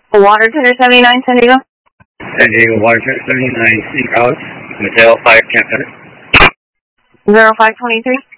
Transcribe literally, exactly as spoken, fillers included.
Water Tender seventy-nine, San Diego. San Diego, Water Tender seventy-nine, Alex, Mateo five, Camp Center. zero five twenty-three.